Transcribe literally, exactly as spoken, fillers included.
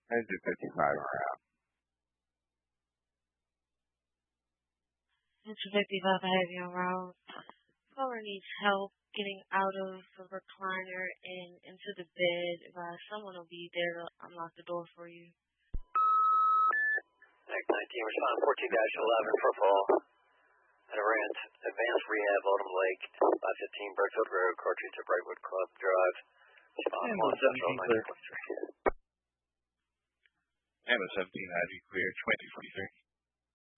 Engine fifty-five are out. Engine fifty-five, I have you on route. Caller needs help getting out of the recliner and into the bed. Uh, someone will be there to unlock the door for you. Next nineteen, respond fourteen dash eleven for fall. At Arant, Advanced Rehab, Autumn Lake, five fifteen Berkfield Road, Cartridge to Brightwood Club Drive. Respond one Central nine twenty-three. Ammo seventeen I D clear, twenty twenty-three.